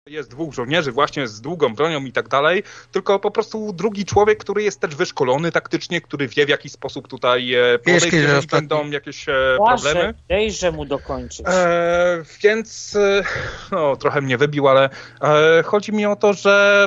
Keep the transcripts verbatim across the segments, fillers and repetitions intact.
Jest dwóch żołnierzy właśnie z długą bronią i tak dalej, tylko po prostu drugi człowiek, który jest też wyszkolony taktycznie, który wie w jaki sposób tutaj podejść, jeżeli ostatni... będą jakieś problemy. Dejże mu dokończyć. E, więc no, trochę mnie wybił, ale e, chodzi mi o to, że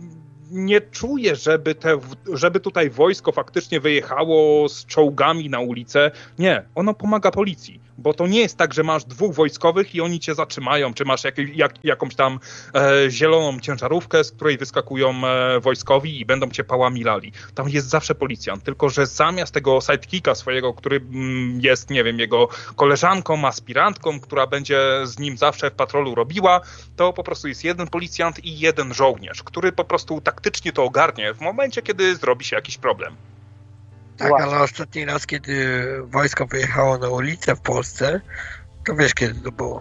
nie czuję, żeby, te, żeby tutaj wojsko faktycznie wyjechało z czołgami na ulicę. Nie, ono pomaga policji, bo to nie jest tak, że masz dwóch wojskowych i oni cię zatrzymają, czy masz jakieś, jak, jakąś tam e, zieloną ciężarówkę, z której wyskakują e, wojskowi i będą cię pałami lali. Tam jest zawsze policjant, tylko że zamiast tego sidekicka swojego, który mm, jest, nie wiem, jego koleżanką, aspirantką, która będzie z nim zawsze w patrolu robiła, to po prostu jest jeden policjant i jeden żołnierz, który po prostu taktycznie to ogarnie w momencie, kiedy zrobi się jakiś problem. Tak, ale ostatni raz, kiedy wojsko wyjechało na ulicę w Polsce, to wiesz, kiedy to było?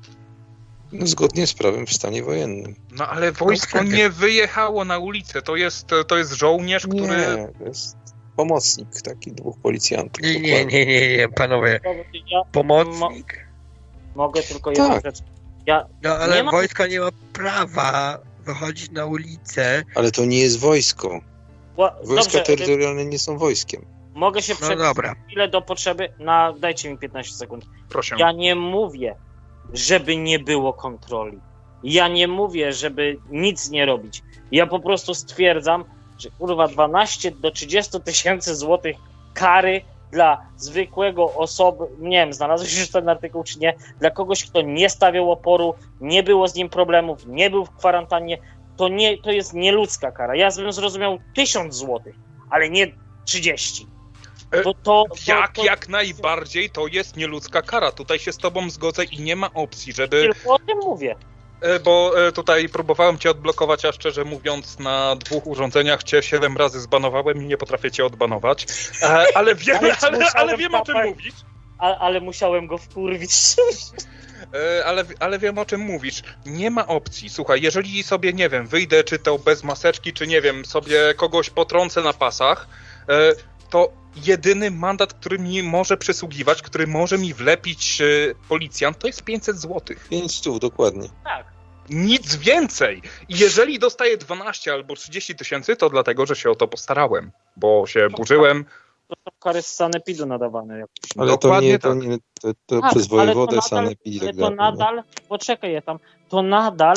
No, zgodnie z prawem w stanie wojennym. No ale wojsko no, nie wyjechało na ulicę, to jest, to jest żołnierz, który... Nie, to jest pomocnik taki dwóch policjantów. Nie, nie, nie, nie, nie, panowie. Pomocnik? Mogę tylko jedną tak. rzecz. Ja no ale nie ma... wojsko nie ma prawa wychodzić na ulicę. Ale to nie jest wojsko. Wojska Dobrze, terytorialne nie są wojskiem. Mogę się przebić no chwilę do potrzeby? Na, dajcie mi piętnaście sekund. Proszę. Ja nie mówię, żeby nie było kontroli. Ja nie mówię, żeby nic nie robić. Ja po prostu stwierdzam, że kurwa dwanaście do trzydziestu tysięcy złotych kary dla zwykłego osoby, nie wiem, znalazłeś już ten artykuł czy nie, dla kogoś, kto nie stawiał oporu, nie było z nim problemów, nie był w kwarantannie, to, nie, to jest nieludzka kara. Ja bym zrozumiał tysiąc złotych, ale nie trzydzieści. To, to, to, jak, to, jak najbardziej to jest nieludzka kara. Tutaj się z tobą zgodzę i nie ma opcji, żeby... Tylko o tym mówię. Bo tutaj próbowałem cię odblokować, a szczerze mówiąc na dwóch urządzeniach cię siedem razy zbanowałem i nie potrafię cię odbanować. Ale wiem, ale, ale, ale wiem o czym mówisz. Ale, ale musiałem go wkurwić. Ale, ale wiem o czym mówisz. Nie ma opcji. Słuchaj, jeżeli sobie, nie wiem, wyjdę czy to bez maseczki, czy nie wiem, sobie kogoś potrącę na pasach, to jedyny mandat, który mi może przysługiwać, który może mi wlepić policjant, to jest pięćset złotych. pięć stów, dokładnie. Tak. Nic więcej. I jeżeli dostaję dwanaście albo trzydzieści tysięcy, to dlatego, że się o to postarałem, bo się burzyłem. To są kary z sanepidu nadawane. Jakoś. Ale to nie, to, nie, to, to tak, przez wojewodę sanepid i tak dalej. Ale to nadal, poczekaj ja tam, to nadal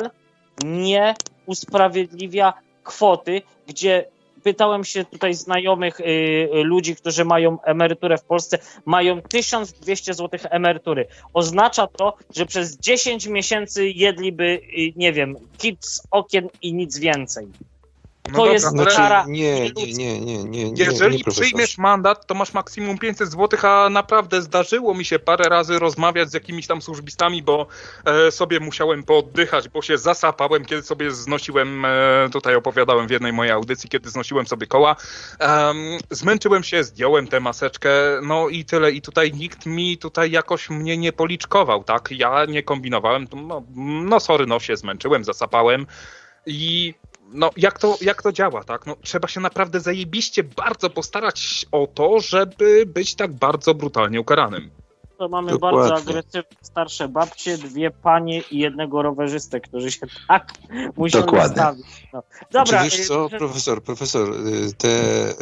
nie usprawiedliwia kwoty, gdzie pytałem się tutaj znajomych y, y, ludzi, którzy mają emeryturę w Polsce, mają tysiąc dwieście złotych emerytury. Oznacza to, że przez dziesięć miesięcy jedliby, y, nie wiem, kit z okien i nic więcej. No to dobra, jest znaczy, kara... Nie, nie, nie, nie, nie. Jeżeli nie, przyjmiesz mandat, to masz maksimum pięćset złotych, a naprawdę zdarzyło mi się parę razy rozmawiać z jakimiś tam służbistami, bo e, sobie musiałem pooddychać, bo się zasapałem, kiedy sobie znosiłem, e, tutaj opowiadałem w jednej mojej audycji, kiedy znosiłem sobie koła. E, zmęczyłem się, zdjąłem tę maseczkę, no i tyle. I tutaj nikt mi tutaj jakoś mnie nie policzkował, tak? Ja nie kombinowałem, no, no sorry, no się zmęczyłem, zasapałem i... No, jak to, jak to działa, tak? No, trzeba się naprawdę zajebiście bardzo postarać o to, żeby być tak bardzo brutalnie ukaranym. To mamy Dokładnie. bardzo agresywne starsze babcie, dwie panie i jednego rowerzystę, którzy się tak muszą wystawić. No. Dobra. Czy wiesz co, profesor, profesor, te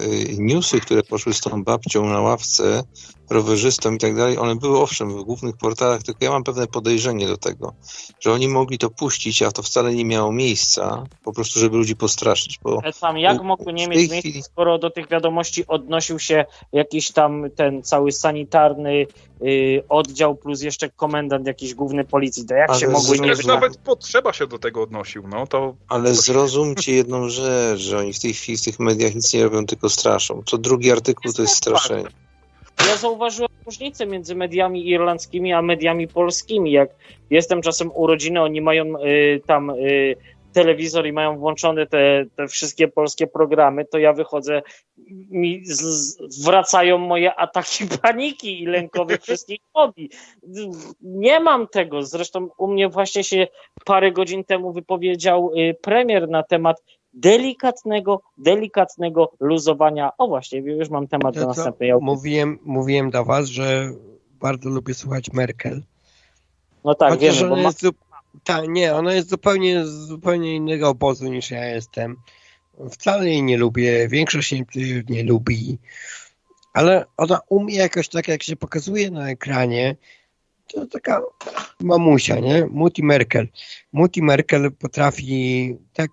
newsy, które poszły z tą babcią na ławce, rowerzystą i tak dalej, one były owszem w głównych portalach, tylko ja mam pewne podejrzenie do tego, że oni mogli to puścić, a to wcale nie miało miejsca, po prostu, żeby ludzi postraszyć. Bo tam jak mogło nie mieć miejsca, chwili... skoro do tych wiadomości odnosił się jakiś tam ten cały sanitarny yy, oddział plus jeszcze komendant jakiś główny policji, to jak ale się mogły nie być? Nawet potrzeba się do tego odnosił, no to... Ale zrozumcie jedną rzecz, że oni w tej chwili w tych mediach nic nie robią, tylko straszą. Co drugi artykuł to jest straszenie. Ja zauważyłem różnicę między mediami irlandzkimi a mediami polskimi. Jak jestem czasem u rodziny, oni mają y, tam y, telewizor i mają włączone te, te wszystkie polskie programy, to ja wychodzę, mi z, z, wracają moje ataki paniki i lękowych wszystkich fobii. Nie mam tego. Zresztą u mnie właśnie się parę godzin temu wypowiedział y, premier na temat delikatnego, delikatnego luzowania. O właśnie, już mam temat ja do następnej audycji. Mówiłem, mówiłem do was, że bardzo lubię słuchać Merkel. No tak, Chociaż wiemy, bo ona, ma... jest, Tak, nie, ona jest zupełnie z zupełnie innego obozu niż ja jestem. Wcale jej nie lubię, większość jej nie lubi, ale ona umie jakoś tak, jak się pokazuje na ekranie, to taka mamusia, nie? Mutti Merkel. Mutti Merkel potrafi tak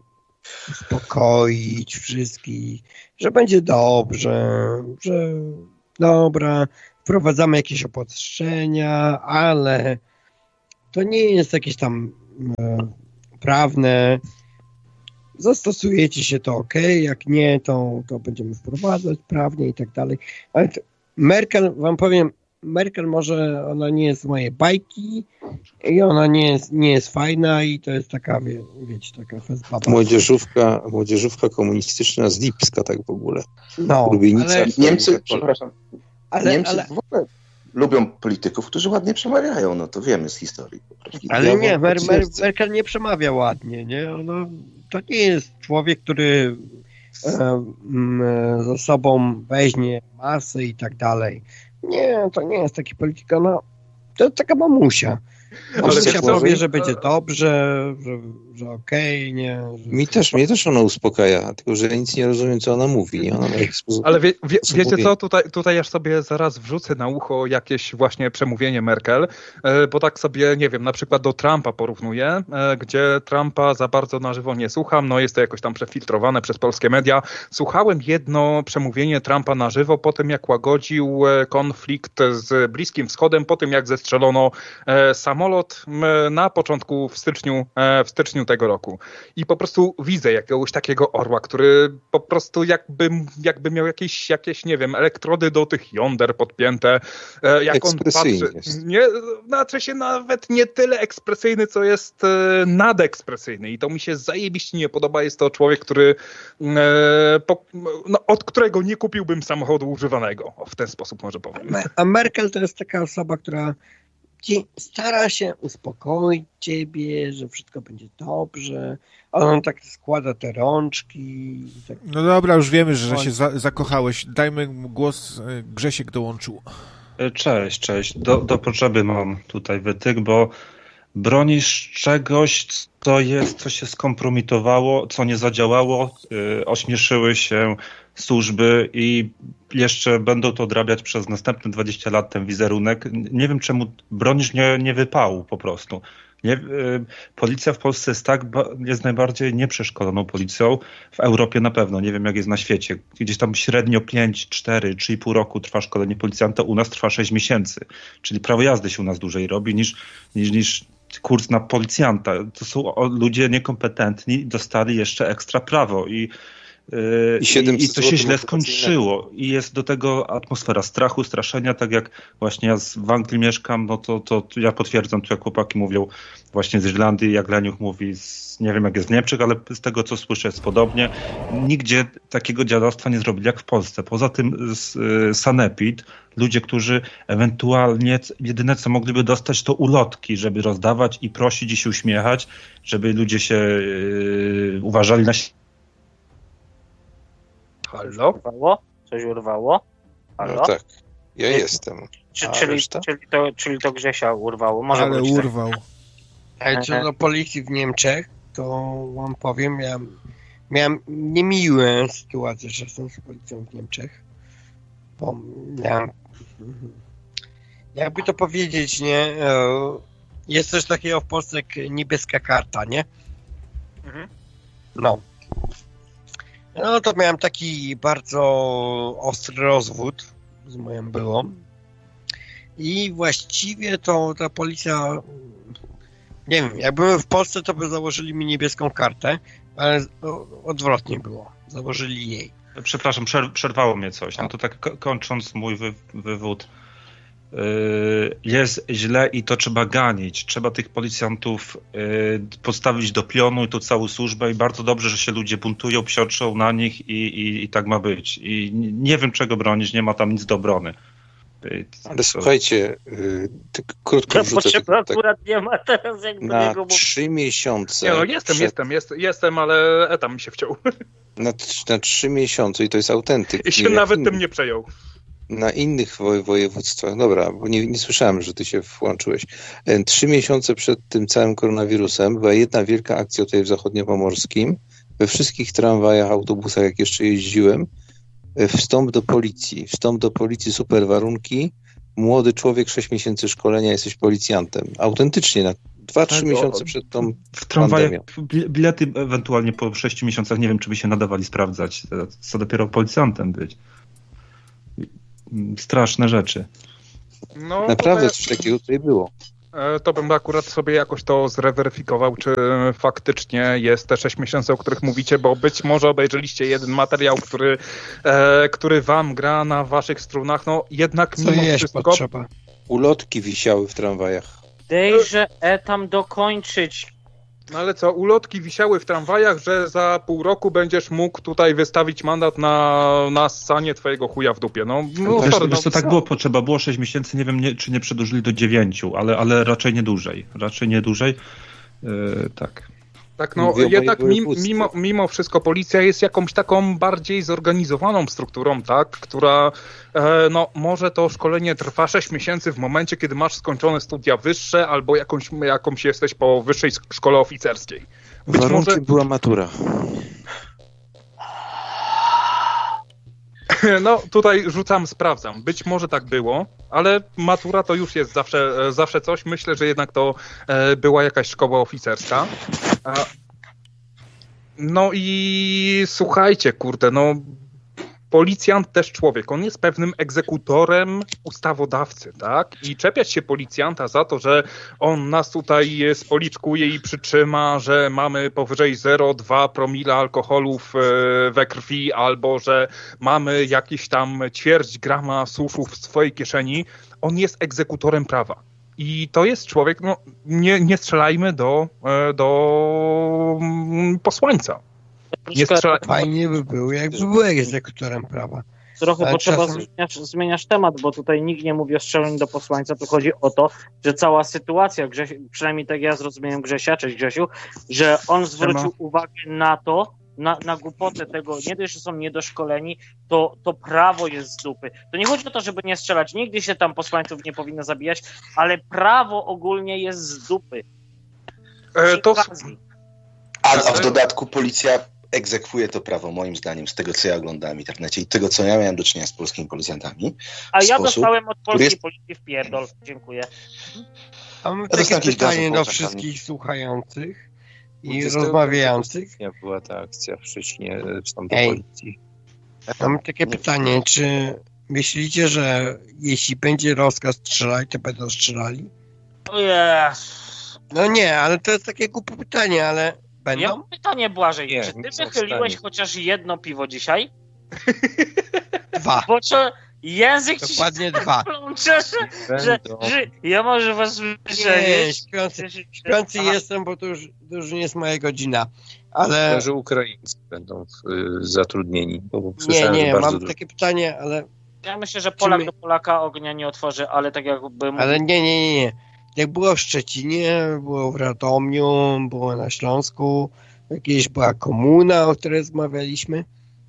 uspokoić wszystkich, że będzie dobrze, że dobra, wprowadzamy jakieś obostrzenia, ale to nie jest jakieś tam e, prawne. Zastosujecie się, to ok, jak nie, to, to będziemy wprowadzać prawnie i tak dalej. Ale to Merkel, wam powiem, Merkel może, ona nie jest z mojej bajki i ona nie jest, nie jest fajna i to jest taka, wie, wiecie, taka fezbaba. Młodzieżówka, młodzieżówka komunistyczna z Lipska, tak w ogóle. No, ale... Niemcy, przepraszam, ale, Niemcy ale... w ogóle lubią polityków, którzy ładnie przemawiają, no to wiemy z historii. Ale nie, Mer, Mer, Merkel nie przemawia ładnie, nie? Ono, to nie jest człowiek, który e, m, za sobą weźmie masę i tak dalej. Nie, to nie jest taki polityk, ona to jest taka mamusia. Mamusia powie, że będzie dobrze, że, że okej, okay, nie. Że... Mi też, mnie też ona uspokaja, tylko że ja nic nie rozumiem, co ona mówi. Nie? Ona ma jakiś sposób, Ale wie, wie, sposób wiecie co, tutaj, tutaj aż sobie zaraz wrzucę na ucho jakieś właśnie przemówienie Merkel, bo tak sobie, nie wiem, na przykład do Trumpa porównuję, gdzie Trumpa za bardzo na żywo nie słucham, no jest to jakoś tam przefiltrowane przez polskie media. Słuchałem jedno przemówienie Trumpa na żywo po tym, jak łagodził konflikt z Bliskim Wschodem, po tym, jak zestrzelono samolot na początku w styczniu, w styczniu tego roku. I po prostu widzę jakiegoś takiego orła, który po prostu jakby, jakby miał jakieś, jakieś, nie wiem, elektrody do tych jąder podpięte. Jak on patrzy, nie, znaczy się nawet nie tyle ekspresyjny, co jest nadekspresyjny. I to mi się zajebiście nie podoba. Jest to człowiek, który po, no, od którego nie kupiłbym samochodu używanego. O, w ten sposób może powiem. A Merkel to jest taka osoba, która stara się uspokoić ciebie, że wszystko będzie dobrze. On tak składa te rączki. Tak... No dobra, już wiemy, że się za- zakochałeś. Dajmy mu głos. Grzesiek dołączył. Cześć, cześć. Do, do potrzeby mam tutaj wytyk, bo bronisz czegoś, co jest, co się skompromitowało, co nie zadziałało, yy, ośmieszyły się służby i jeszcze będą to odrabiać przez następne dwadzieścia lat ten wizerunek. Nie wiem, czemu bronisz nie, nie wypału po prostu. Nie, y, policja w Polsce jest tak, jest najbardziej nieprzeszkoloną policją. W Europie na pewno, nie wiem jak jest na świecie. Gdzieś tam średnio pięć, cztery, trzy i pół roku trwa szkolenie policjanta, u nas trwa sześć miesięcy. Czyli prawo jazdy się u nas dłużej robi niż, niż, niż kurs na policjanta. To są ludzie niekompetentni, dostali jeszcze ekstra prawo i I, I, I to się źle skończyło. I jest do tego atmosfera strachu, straszenia, tak jak właśnie ja w Anglii mieszkam, no to, to ja potwierdzam, to jak chłopaki mówią właśnie z Irlandii, jak Leniuch mówi, z, nie wiem jak jest w Niemczech, ale z tego co słyszę jest podobnie. Nigdzie takiego dziadostwa nie zrobili jak w Polsce. Poza tym z, y, sanepid, ludzie, którzy ewentualnie jedyne co mogliby dostać to ulotki, żeby rozdawać i prosić i się uśmiechać, żeby ludzie się y, uważali na siebie. Halo? Urwało? Coś urwało? Halo? No tak, ja jestem. Czy, czyli, czyli, to, czyli to Grzesia urwało. Może Ale urwał. Ale co do policji w Niemczech, to wam powiem, ja miałem niemiłe sytuacje czasem z policją w Niemczech. Bo miałem, jakby to powiedzieć, nie? Jest coś takiego w Polsce jak niebieska karta, nie? Mhm. No. No to miałem taki bardzo ostry rozwód z moją byłą i właściwie to ta policja, nie wiem, jak byłem w Polsce, to by założyli mi niebieską kartę, ale odwrotnie było, założyli jej. Przepraszam, przerwało mnie coś, no to tak kończąc mój wy, wywód. Jest źle i to trzeba ganić. Trzeba tych policjantów postawić do pionu i tu całą służbę i bardzo dobrze, że się ludzie buntują, psioczą na nich i, i, i tak ma być. I nie wiem czego bronić, nie ma tam nic do obrony. Ale to... słuchajcie, tylko krótko wrzucę. Tak, akurat nie ma teraz jak na niego, bo... trzy miesiące. Nie, no jestem, przed... jestem, jest, jestem, ale etam mi się wciął. Na, na trzy miesiące i to jest autentyk. I się nawet tym nie przejął. na innych wo- województwach, dobra, bo nie, nie słyszałem, że ty się włączyłeś. Trzy miesiące przed tym całym koronawirusem była jedna wielka akcja tutaj w Zachodniopomorskim. We wszystkich tramwajach, autobusach, jak jeszcze jeździłem, wstąp do policji. Wstąp do policji, super warunki. Młody człowiek, sześć miesięcy szkolenia, jesteś policjantem. Autentycznie, na dwa, trzy Tak, miesiące o, przed tą w tramwajach pandemią. bilety ewentualnie po sześciu miesiącach, nie wiem, czy by się nadawali sprawdzać, co dopiero policjantem być. Straszne rzeczy. No, Naprawdę to, coś takiego tutaj było. to bym akurat sobie jakoś to zreweryfikował, czy faktycznie jest te sześć miesięcy, o których mówicie, bo być może obejrzeliście jeden materiał, który, e, który wam gra na waszych strunach. No jednak Co mimo jeść wszystko... potrzeba? Ulotki wisiały w tramwajach. Dejże e tam dokończyć. No ale co, ulotki wisiały w tramwajach, że za pół roku będziesz mógł tutaj wystawić mandat na, na ssanie twojego chuja w dupie. No, no Wiesz, sorry, wiesz no, co, tak było potrzeba, było sześć miesięcy, nie wiem, nie, czy nie przedłużyli do dziewięciu, ale, ale raczej nie dłużej. Raczej nie dłużej. Yy, tak. Tak, no Mówię o jednak mojej mimo, województwie. mimo, mimo wszystko policja jest jakąś taką bardziej zorganizowaną strukturą, tak, która e, no może to szkolenie trwa sześć miesięcy w momencie, kiedy masz skończone studia wyższe albo jakąś, jakąś jesteś po wyższej szkole oficerskiej. Być Warunkiem może... była matura. No tutaj rzucam, sprawdzam. Być może tak było, ale matura to już jest zawsze, zawsze coś. Myślę, że jednak to e, była jakaś szkoła oficerska. A, no i słuchajcie, kurde, no policjant też człowiek. On jest pewnym egzekutorem ustawodawcy, tak? I czepiać się policjanta za to, że on nas tutaj spoliczkuje i przytrzyma, że mamy powyżej zero przecinek dwa promila alkoholów we krwi, albo że mamy jakieś tam ćwierć grama suszów w swojej kieszeni. On jest egzekutorem prawa. I to jest człowiek, no nie, nie strzelajmy do, do posłańca. Nie strzelaj... Fajnie by było, jakby był egzekutorem prawa. Trochę Ale potrzeba czasem- zmieniać, zmieniać temat, bo tutaj nikt nie mówi o strzelaniu do posłańca, tu chodzi o to, że cała sytuacja, Grześ, przynajmniej tak ja zrozumiałem Grzesia, cześć Grzesiu, że on zwrócił uwagę na to, na, na głupotę tego, nie dość, że są niedoszkoleni, to, to prawo jest z dupy. To nie chodzi o to, żeby nie strzelać, nigdy się tam posłańców nie powinno zabijać, ale prawo ogólnie jest z dupy. E, to... A, a w dodatku policja egzekwuje to prawo, moim zdaniem, z tego, co ja oglądałem w internecie i tego, co ja miałem do czynienia z polskimi policjantami. A ja sposób, dostałem od polskiej jest... policji w pierdol. Dziękuję. A mam Ja takie dostałem jakieś pytanie gazu do po wszystkich słuchających i dwudziestego rozmawiających. stycznia była ta akcja w Szczecinie, wstąp do Ej. policji. Mam takie pytanie, czy myślicie, że jeśli będzie rozkaz strzelaj, to będą strzelali? O Jezus. No nie, ale to jest takie głupie pytanie, ale będą? Ja mam pytanie, Błażej, Nie, czy ty nie są w wychyliłeś stanie. chociaż jedno piwo dzisiaj? Dwa. Bo co, język ci się Dokładnie dwa. plącze, że, że, że ja może was słyszę, Nie, wiesz? śpiący, śpiący Aha. jestem, bo to już, to już nie jest moja godzina. Ale Myślę, że Ukraińcy będą y, zatrudnieni, bo nie, słyszałem, że nie, bardzo mam dużo. takie pytanie, ale, Ja myślę, że Polak my- do Polaka ognia nie otworzy, ale tak jakby... ale nie, nie, nie, nie. Jak było w Szczecinie, było w Radomiu, było na Śląsku, jakieś była komuna, o której rozmawialiśmy.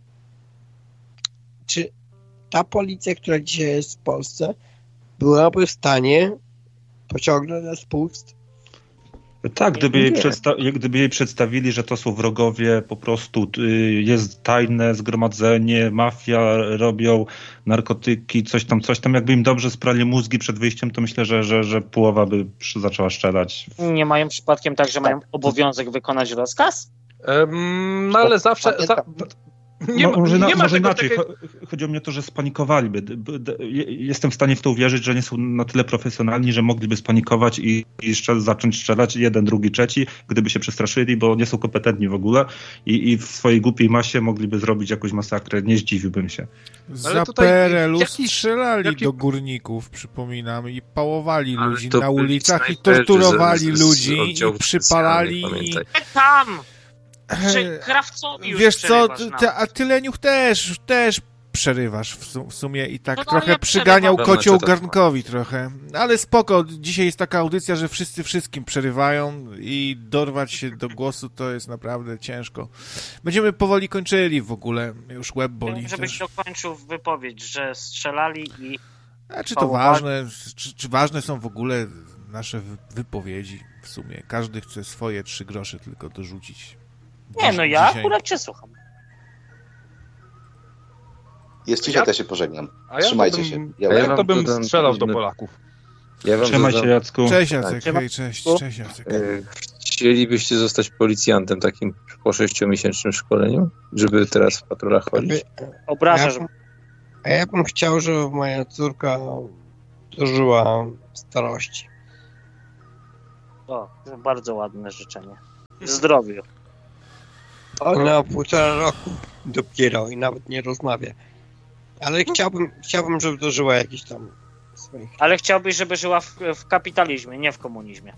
Czy ta policja, która dzisiaj jest w Polsce, byłaby w stanie pociągnąć na spust? Tak, gdyby jej, Nie. przedsta- gdyby jej przedstawili, że to są wrogowie, po prostu y, jest tajne zgromadzenie, mafia robią narkotyki, coś tam, coś tam, jakby im dobrze sprali mózgi przed wyjściem, to myślę, że, że, że połowa by przy- zaczęła strzelać. Nie mają przypadkiem tak, że mają obowiązek wykonać rozkaz? Em, no ale zawsze... Za... Nie, Mo- może nie na, ma może tego inaczej. takiego... Cho- Chodzi o mnie to, że spanikowaliby. B- d- je- Jestem w stanie w to uwierzyć, że nie są na tyle profesjonalni, że mogliby spanikować i, i jeszcze zacząć strzelać jeden, drugi, trzeci, gdyby się przestraszyli, bo nie są kompetentni w ogóle i, i w swojej głupiej masie mogliby zrobić jakąś masakrę. Nie zdziwiłbym się. Za tutaj P R L u jakiś- strzelali jaki- do górników, przypominam, i pałowali Ale ludzi to na byli ulicach i snajperzy torturowali z- z ludzi oddziałów i przypalali. specjalnych, I... pamiętaj. Tam! Że Krawcowi już Wiesz co, przerywasz ty, nam. ty, a Tyleniuch też, też przerywasz w, su- w sumie i tak No, no, trochę ja przyganiał przerywam. kocioł Pewno, czy to- garnkowi trochę. Ale spoko, dzisiaj jest taka audycja, że wszyscy wszystkim przerywają i dorwać się do głosu to jest naprawdę ciężko. Będziemy powoli kończyli w ogóle, już łeb boli Żebyś też. dokończył wypowiedź, że strzelali i A czy to ważne, czy, czy ważne są w ogóle nasze wy- wypowiedzi w sumie? Każdy chce swoje trzy grosze tylko dorzucić. Nie, Dziś- no ja dzisiaj. akurat cię słucham. Jest cicho, Ja- ja się pożegnam. A ja Trzymajcie to bym, się. Ja, Ja ja wam to bym dodam strzelał do inne- Polaków. Ja wam Trzymaj się, dodam, Jacku. Cześć Jacek, Tak. hej, cześć, cześć Jacek. e, chcielibyście zostać policjantem takim po sześciomiesięcznym szkoleniu, żeby teraz w patrolach chodzić? Obrażasz. Ja, a ja bym chciał, żeby moja córka dożyła starości. O, bardzo ładne życzenie. Zdrowiu. Ona półtora roku dopiero i nawet nie rozmawia. Ale chciałbym, chciałbym, żeby dożyła jakichś tam swoich... Ale chciałbyś, żeby żyła w, w kapitalizmie, nie w komunizmie.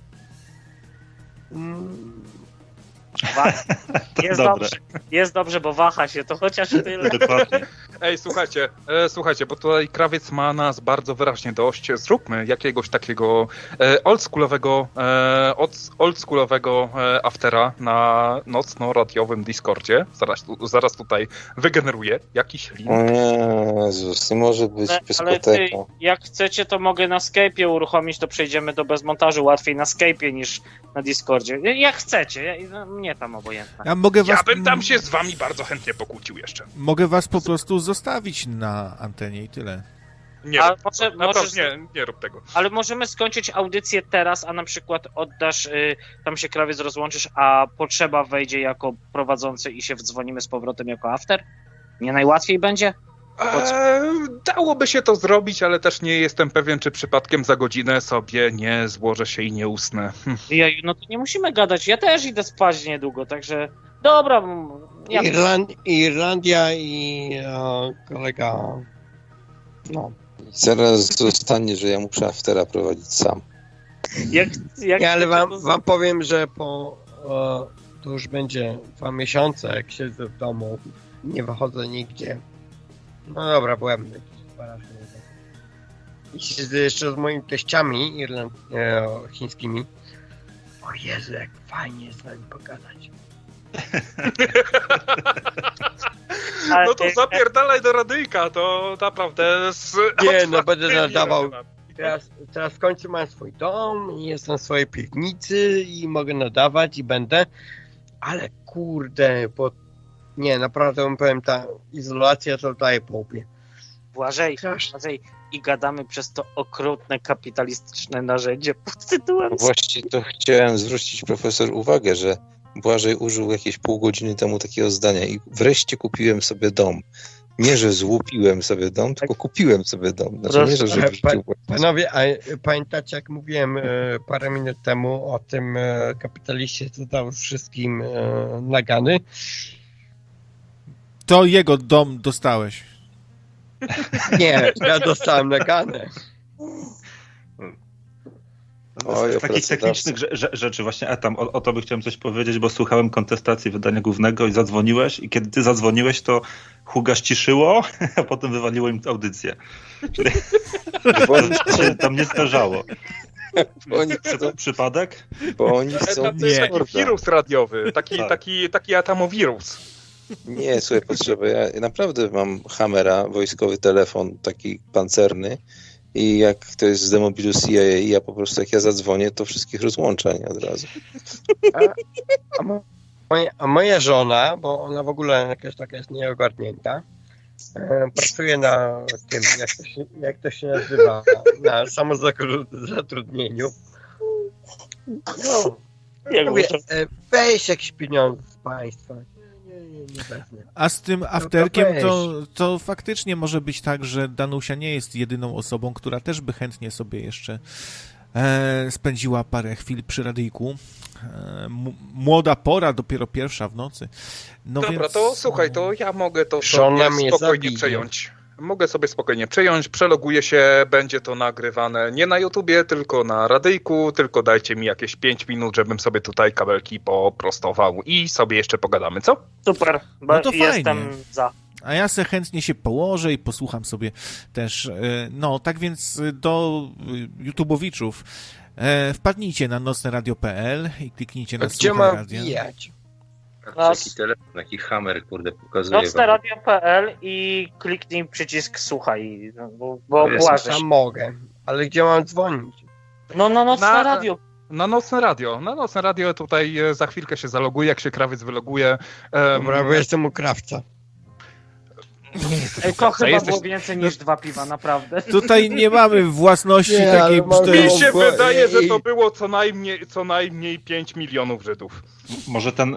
Mm, Wa- jest, Dobre. dobrze, jest dobrze, bo waha się, to chociaż tyle. Dokładnie. Ej, słuchajcie, e, słuchajcie, bo tutaj krawiec ma nas bardzo wyraźnie dość. Zróbmy jakiegoś takiego e, oldschoolowego, e, od- oldschoolowego e, aftera na nocno-radiowym Discordzie. Zaraz, tu, zaraz tutaj wygeneruję jakiś link. O Jezus, nie może być Ale, ale ty, dyskoteka. jak chcecie, to mogę na Skype'ie uruchomić, to przejdziemy do bezmontażu łatwiej na Skype'ie niż na Discordzie. Jak chcecie, ja, no, mnie tam obojętne. Ja mogę was, Ja bym tam się z wami bardzo chętnie pokłócił jeszcze. mogę was po prostu zostawić na antenie i tyle. Nie, A rób, może- naprawdę, możesz- nie, nie rób tego. Ale możemy skończyć audycję teraz, a na przykład oddasz, y, tam się krawiec rozłączysz, a potrzeba wejdzie jako prowadzący i się wdzwonimy z powrotem jako after? Nie najłatwiej będzie? Eee, dałoby się to zrobić, ale też nie jestem pewien, czy przypadkiem za godzinę sobie nie złożę się i nie usnę. Hm. Jeju, no to nie musimy gadać, ja też idę spać niedługo, także dobra. m, Ja, Irland, Irlandia i e, kolega... No. Zaraz zostanie, że ja muszę aftera prowadzić sam. jak, jak Nie, ale wam, to- wam powiem, że po... E, to już będzie dwa miesiące, jak siedzę w domu, nie wychodzę nigdzie. No dobra, byłem jakiś dwa razy. I siedzę jeszcze z moimi teściami irland, e, chińskimi. O Jezu, jak fajnie z nami pogadać. ale- No to zapierdalaj do radyjka, to naprawdę... Z... Nie, no będę otwartymi nadawał. ramionami. Teraz, teraz w końcu mam swój dom i jestem w swojej piwnicy i mogę nadawać i będę, ale kurde, bo nie, naprawdę wam powiem, ta izolacja to daje po łbie. Błażej, Strasznie. Błażej, i gadamy przez to okrutne kapitalistyczne narzędzie pod tytułem Właśnie to chciałem zwrócić profesor uwagę, że Błażej użył jakieś pół godziny temu takiego zdania i wreszcie kupiłem sobie dom. Nie, że złupiłem sobie dom, tylko kupiłem sobie dom. Znaczy nie, że, że Pa- wrzucił. Panowie, a pamiętacie, jak mówiłem e, parę minut temu o tym e, kapitaliście, co dał wszystkim e, nagany? To jego dom dostałeś. Nie, ja dostałem nagany. Oj, Z takich pracodawca. technicznych rze- rze- rzeczy właśnie, a tam o, o to by chciałem coś powiedzieć, bo słuchałem kontestacji wydania głównego i zadzwoniłeś i kiedy ty zadzwoniłeś, to Huga ściszyło, a potem wywaliło im audycję. Bo oni, To się tam nie zdarzało. bo oni Przy, chcą, przypadek? bo oni Ale chcą to jest Nie. taki wirus radiowy, taki, Tak. taki, taki atomowirus. Nie, słuchaj, potrzeba. Ja naprawdę mam Hammera, wojskowy telefon, taki pancerny i jak to jest z demobilu C I A i ja po prostu jak ja zadzwonię, to wszystkich rozłącza, nie od razu. A, mo- moja, a moja żona, bo ona w ogóle jakaś taka jest nieogarnięta, e, pracuje na tym, jak to się, jak to się nazywa, na samozatrudnieniu. No, Jak mówię, muszę- e, weź jakieś pieniądze z państwa. Nie, nie, nie wezmę. A z tym afterkiem weź. to, to faktycznie może być tak, że Danusia nie jest jedyną osobą, która też by chętnie sobie jeszcze e, spędziła parę chwil przy radyjku. E, m- młoda pora, dopiero pierwsza w nocy. No Dobra, więc, to słuchaj, to ja mogę to Żona sobie mnie spokojnie zabije. przejąć. Mogę sobie spokojnie przejąć, przeloguję się, będzie to nagrywane nie na YouTubie, tylko na radyjku, tylko dajcie mi jakieś pięć minut, żebym sobie tutaj kabelki poprostował i sobie jeszcze pogadamy, co? Super, bo No to fajnie. jestem za. a ja se chętnie się położę i posłucham sobie też. No, tak więc do YouTubeowiczów wpadnijcie na nocne radio kropka p l i kliknijcie na Gdzie Słuchaj mam Radia. wbijać? Taki telefon, taki hammer, kurde, pokazuje nocne wam. radio kropka p l i kliknij przycisk słuchaj, no, bo, bo Jest, błażesz. Sam mogę, ale gdzie mam dzwonić? No, no, nocne Na- radio. Na nocne radio. Na nocne radio tutaj e, za chwilkę się zaloguje, jak się krawiec wyloguje. Em, Dobra, bo jestem u krawca. nie jesteś Ej, u to krawca, chyba jesteś... było więcej niż dwa piwa, naprawdę. Tutaj nie mamy własności Nie, takiej... ale mam- że- Mi się Bo- wydaje, że i- to było co najmniej, co najmniej pięć milionów Żydów. Może ten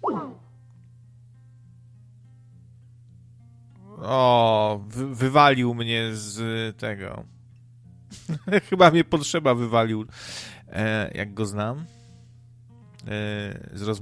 O, wy, wywalił mnie z tego. Chyba mnie Potrzeba wywalił, e, jak go znam. E, z rozmowy.